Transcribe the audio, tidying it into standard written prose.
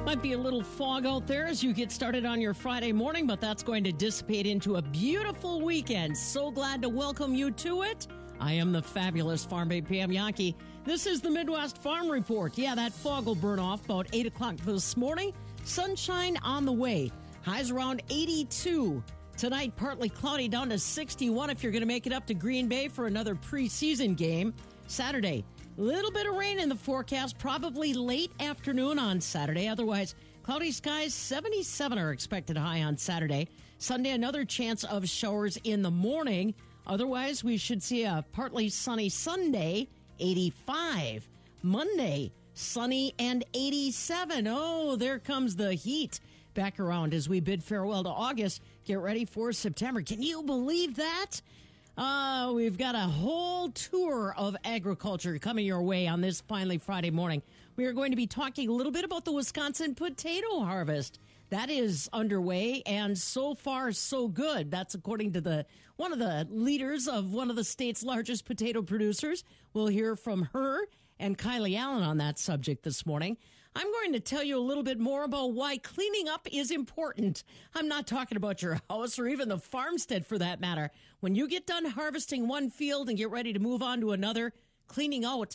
Might be a little fog out there as you get started on your Friday morning, but that's going to dissipate into a beautiful weekend. So glad to welcome you to it. I am the fabulous Farm Babe Pam Yankee. This is the Midwest Farm Report. Yeah, that fog will burn off about 8 o'clock this morning. Sunshine on the way. Highs around 82. Tonight, partly cloudy down to 61 if you're going to make it up to Green Bay for another preseason game. Saturday, a little bit of rain in the forecast, probably late afternoon on Saturday. Otherwise, cloudy skies, 77 are expected high on Saturday. Sunday, another chance of showers in the morning. Otherwise, we should see a partly sunny Sunday, 85. Monday, sunny and 87. Oh, there comes the heat back around as we bid farewell to August. Get ready for September. Can you believe that? We've got a whole tour of agriculture coming your way on this finally Friday morning. We are going to be talking a little bit about the Wisconsin potato harvest. That is underway, and so far, so good. That's according to one of the leaders of one of the state's largest potato producers. We'll hear from her and Kylie Allen on that subject this morning. I'm going to tell you a little bit more about why cleaning up is important. I'm not talking about your house or even the farmstead for that matter. When you get done harvesting one field and get ready to move on to another, cleaning out